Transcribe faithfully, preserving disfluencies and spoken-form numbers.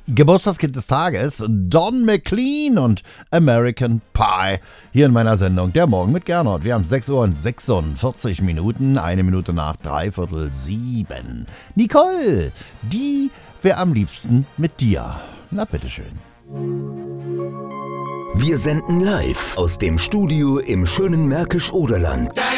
Geburtstagskind des Tages, Don McLean und American Pie. Hier in meiner Sendung Der Morgen mit Gernot. Wir haben sechs Uhr und sechsundvierzig Minuten, eine Minute nach dreiviertel sieben. Nicole, die wäre am liebsten mit dir. Na, bitteschön. Wir senden live aus dem Studio im schönen Märkisch-Oderland.